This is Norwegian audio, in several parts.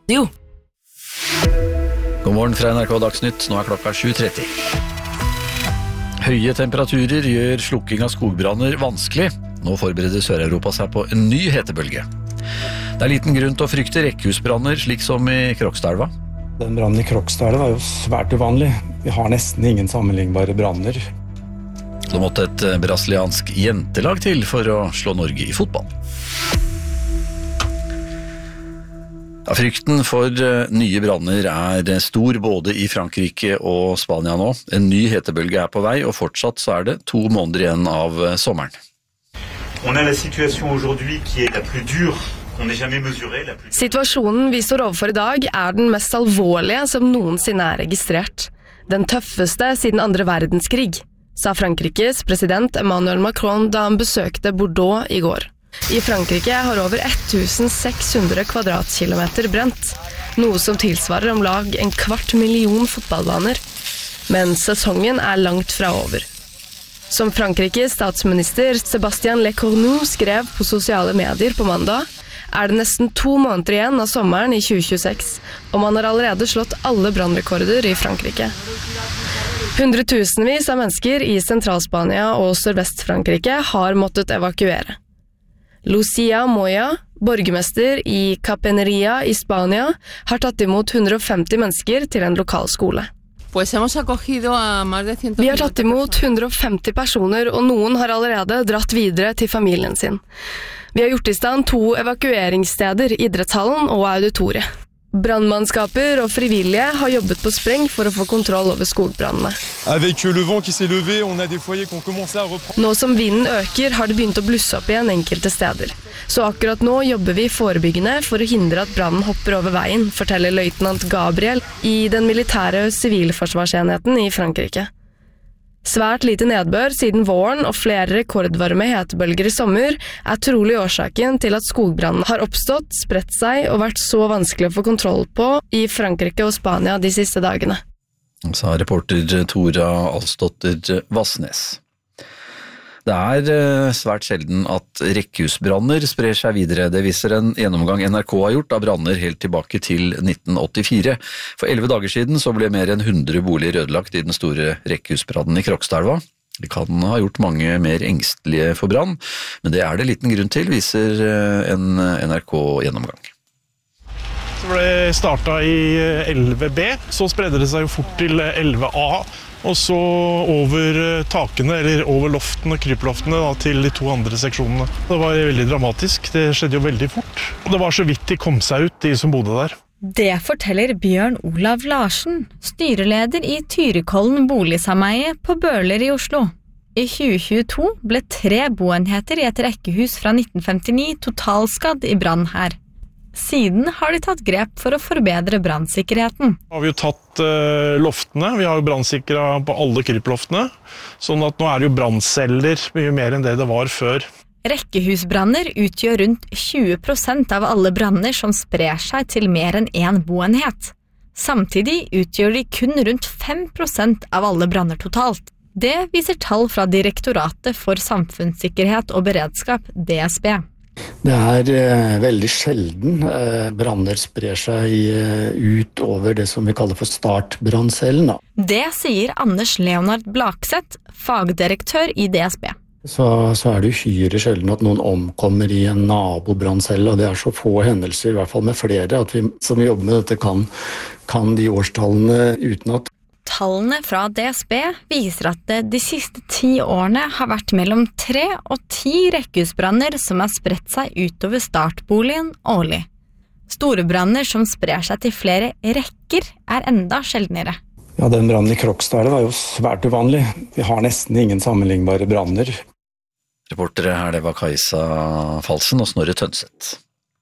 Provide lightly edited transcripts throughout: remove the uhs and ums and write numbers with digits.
Jo. God morgen fra NRK Dagsnytt, nå klokka 7:30. Høye temperaturer gjør slukking av skogbranner vanskelig. Nå forbereder Sør-Europa seg på en ny hetebølge. Det liten grunn til å frykte rekkehusbranner, slik som i Krokstadelva. Den brannen i Krokstadelva jo svært uvanlig. Vi har nesten ingen sammenlignbare branner. Så måtte et brasiliansk jentelag til for å slå Norge i fotball. Frykten for nye branner stor både i Frankrike og Spania nå. En ny hetebølge på vei, og fortsatt så det 2 måneder igjen av sommeren. Situasjonen vi står overfor i dag den mest alvorlige som noensinne registrert. Den tøffeste siden andre verdenskrig, sa Frankrikes president Emmanuel Macron da han besøkte Bordeaux i går. I Frankrike har over 1600 kvadratkilometer brent, noe som tilsvarer om lag 250,000 fotballbaner. Men sesongen langt fra over. Som Frankrikes statsminister Sébastien Lecornu skrev på sosiale medier på mandag, det nesten 2 måneder igjen av sommeren i 2026, og man har allerede slått alle brannrekorder i Frankrike. Hundretusenvis av mennesker i Sentralspania og Sørvest-Frankrike har måttet evakuere. Lucia Moya, borgermester i Capeneria i Spania, har tatt imot 150 mennesker til en lokal skole. Vi har tatt imot 150 personer, og noen har allerede dratt videre til familien sin. Vi har gjort i stand 2 evakueringssteder, idrettshallen og auditoriet. Brandmannskaper og frivillige har jobbet på spreng for å få kontroll over skogbrannene. Nå som vinden øker, har det begynt å blusse opp igjen enkelte steder. Så akkurat nå jobber vi forebyggende for å hindre at brannen hopper over veien, forteller løytnant Gabriel i den militære sivilforsvarsenheten i Frankrike. Svært lite nedbør siden våren og flere rekordvarme hetebølger i sommer trolig årsaken til at skogbrannen har oppstått, spredt seg og vært så vanskelig å få kontroll på i Frankrike og Spania de siste dagene. Sa reporter Tora Alsdotter Vassnes. Det svært sjelden at rekkehusbranner sprer seg videre. Det viser en gjennomgang NRK har gjort av branner helt tilbake til 1984. For 11 dager siden så ble mer enn 100 boliger ødelagt i den store rekkehusbrannen i Krokstadelva. Det kan ha gjort mange mer engstelige for brann, men det det liten grunn til, viser en NRK-gjennomgang. Det startet i 11B, så spredde det seg jo fort til 11A, og så over takene, eller over loftene, kryploftene, til de 2 andre seksjonene. Det var veldig dramatisk, det skjedde jo veldig fort. Og det var så vidt de kom seg ut, de som bodde der. Det forteller Bjørn Olav Larsen, styreleder i Tyrikollen boligsameie på Bøler i Oslo. I 2022 ble 3 boenheter i et rekkehus fra 1959 totalskadd i brann her. Siden har de tatt grep for å forbedre brannsikkerheten. Har vi jo tatt loftene, vi har jo brannsikret på alle kryploftene, sånn at nå det jo brannceller mye mer enn det var før. Rekkehusbranner utgjør rundt 20% av alle branner som sprer seg til mer enn 1 boenhet. Samtidig utgjør de kun rundt 5% av alle branner totalt. Det viser tall fra Direktoratet for samfunnssikkerhet og beredskap, DSB. Det veldig sjelden branner sprer seg ut over det som vi kaller for startbranncellen. Det sier Anders Leonard Blakseth, fagdirektør i DSB. Så det uhyre sjelden at noen omkommer i en nabobranncelle, og det så få hendelser, i hvert fall med flere, at vi som jobber med dette kan de årstallene utenat. Tallene fra DSB viser at det de siste 10 årene har vært mellom 3 og 10 rekkehusbranner som har spredt seg utover startboligen årlig. Store branner som sprer seg til flere rekker enda sjeldnere. Ja, den brannen i Krokstadelva var jo svært uvanlig. Vi har nesten ingen sammenlignbare branner. Reportere her, det var Kajsa Falsen og Snorre Tønseth.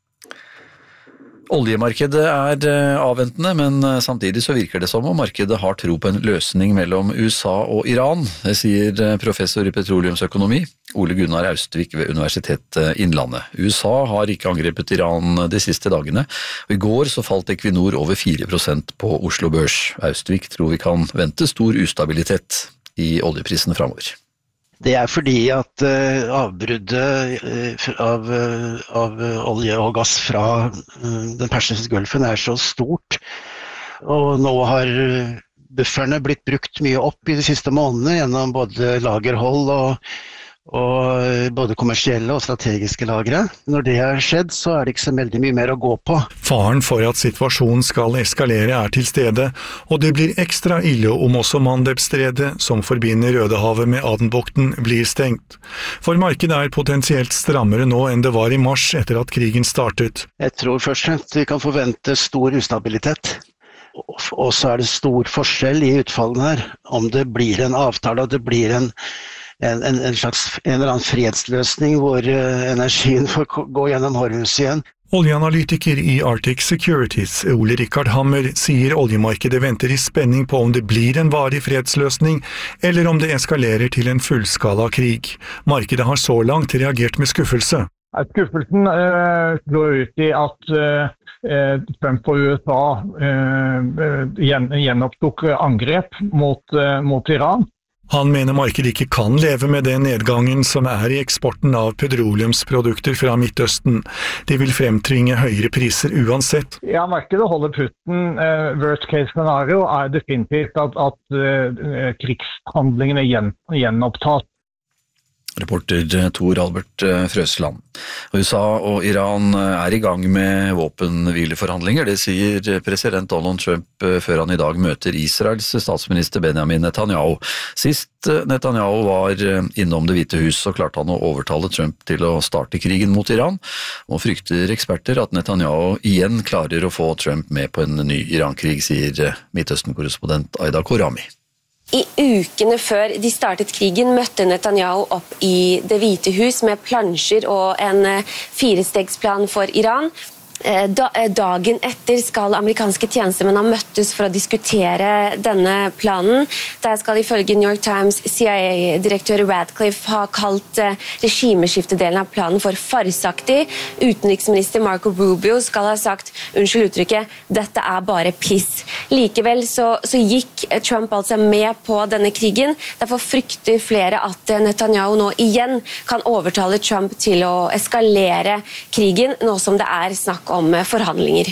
Oljemarkedet avventende, men samtidig så virker det som om markedet har tro på en løsning mellom USA og Iran. Det sier professor i petroleumsøkonomi, Ole Gunnar Austvik ved Universitetet Innlandet. USA har ikke angrepet Iran de siste dagene, og i går så falt Equinor over 4% på Oslo Børs. Austvik tror vi kan vente stor ustabilitet i oljeprisene fremover. Det fordi at avbruddet av olje og gass fra den persiske gulfen så stort, og nå har bufferne blitt brukt mye opp I de siste månedene gjennom både lagerhold og både kommersielle og strategiske lagre. Når det har skjedd, så det ikke så veldig mye mer å gå på. Faren for at situasjonen skal eskalere til stede, og det blir ekstra ille om også Mandebstredet, som forbinder Rødehavet med Adenbukten, blir stengt. For markedet potensielt strammere nå enn det var I mars etter at krigen startet. Jeg tror først og fremst vi kan forvente stor ustabilitet. Og så det stor forskjell I utfallene her. Om det blir en avtale, og det blir en eller annen fredsløsning hvor energien får gå gjennom Hormuz igjen. Oljeanalytiker I Arctic Securities, Ole Rikard Hammer, sier oljemarkedet venter I spenning på om det blir en varig fredsløsning, eller om det eskalerer til en fullskala krig. Markedet har så langt reagert med skuffelse. Skuffelsen går ut I at Trump og USA gjenopptok angrep mot Iran. Han mener markedet ikke kan leve med den nedgangen som I eksporten av petroleumsprodukter fra Midtøsten. Det vil fremtvinge høyere priser uansett. Ja, markedet holder putten. Worst case scenario definitivt at krigshandlingene gjenopptas. Reporter Tor Albert Frøsland. USA og Iran I gang med våpenhvileforhandlinger, det sier president Donald Trump før han I dag møter Israels statsminister Benjamin Netanyahu. Sist Netanyahu var innom Det hvite hus, så klarte han å overtale Trump til å starte krigen mot Iran, og frykter eksperter at Netanyahu igjen klarer å få Trump med på en ny Iran-krig, sier Midtøsten-korrespondent Aida Korami. I ukene før de startet krigen møtte Netanyahu opp I Det hvite hus med plansjer og en 4-stegsplan for Iran. Dagen etter skal amerikanske tjenestemenn ha møttes for å diskutere denne planen. Der skal ifølge New York Times CIA-direktør Radcliffe ha kalt regimeskiftedelen av planen for farsaktig. Utenriksminister Marco Rubio skal ha sagt, unnskyld uttrykket, dette bare piss. Likevel så gikk Trump altså med på denne krigen. Derfor frykter flere at Netanyahu nå igjen kan overtale Trump til å eskalere krigen, nå som det snakk om forhandlinger.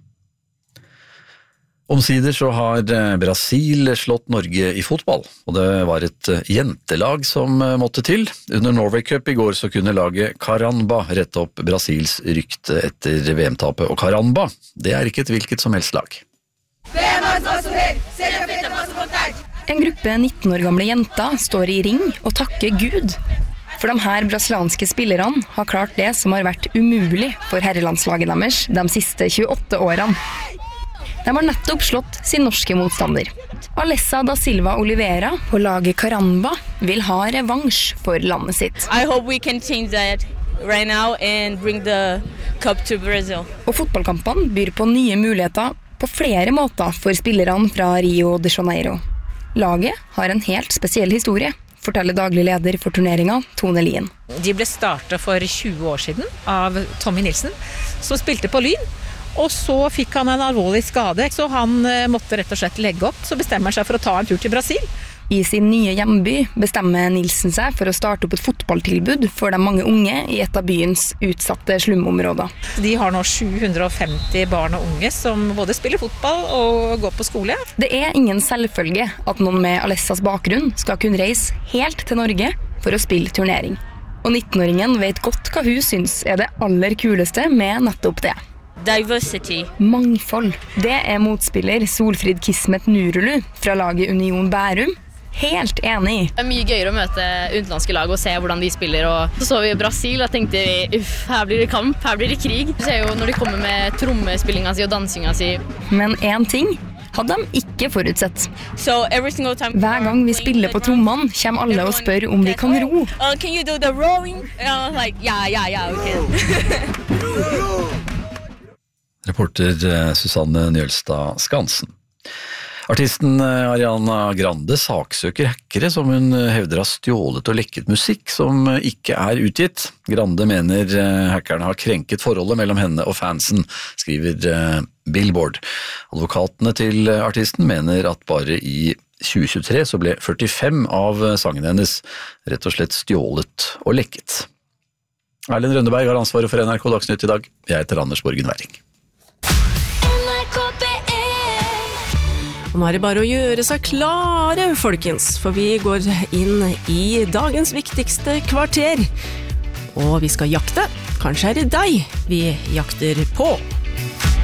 Omsider så har Brasil slått Norge I fotball, og det var et jentelag som måtte til. Under Norway Cup I går så kunne laget Caramba rette opp Brasils rykte etter VM-tapet, og Caramba, det ikke et hvilket som helst lag. En gruppe 19 år gamle jenter står I ring og takker Gud. For de her brasilianske spillerne har klart det som har vært umulig for herrelandslaget deres de siste 28 årene. De har nettopp slått sin norske motstander. Alessa da Silva Oliveira på laget Caramba vil ha revansj for landet sitt. I hope we can change that right now and bring the cup to Brazil. Og fotballkampene byr på nye muligheter på flere måter for spillerne fra Rio de Janeiro. Laget har en helt spesiell historie, forteller daglig leder for turneringen, Tone Lien. De ble startet for 20 år siden av Tommy Nilsen, som spilte på Lyn. Og så fikk han en alvorlig skade, så han måtte rett og slett legge opp. Så bestemmer han seg for å ta en tur til Brasil. I sin nye hjemby bestemmer Nilsen seg for å starte opp et fotballtilbud for de mange unge I et av byens utsatte slumområder. De har nå 750 barn og unge som både spiller fotball og går på skole. Det ingen selvfølge at noen med Alessas bakgrunn skal kunne reise helt til Norge for å spille turnering. Og 19-åringen vet godt hva hun syns det aller kuleste med nettopp det. Diversity. Mangfold. Det motspiller Solfrid Kismet Nurulu fra laget Union Bærum. Helt enig. Det mye gøyere å møte utenlandske lag og se hvordan de spiller. Og så vi Brasil og tenkte vi, her blir det kamp, her blir det krig. Du ser jo når de kommer med trommespillinga si og dansinga si. Men en ting hadde de ikke forutsett. Hver gang vi spiller på trommene, kommer alle og spør om vi kan ro. Can you do the rowing? Like, yeah, okay. Reporter Susanne Njølstad Skansen. Artisten Ariana Grande saksøker hackere som hun hevder har stjålet og lekket musikk som ikke utgitt. Grande mener hackerne har krenket forholdet mellom henne og fansen, skriver Billboard. Advokatene til artisten mener at bare I 2023 så ble 45 av sangene hennes rett og slett stjålet og lekket. Erlend Rønneberg har ansvaret for NRK Dagsnytt i dag. Jeg heter Anders Borgen Werring. Og nå er det bare å gjøre seg klare, folkens, for vi går inn i dagens viktigste kvarter. Og vi skal jakte. Kanskje er det deg vi jakter på.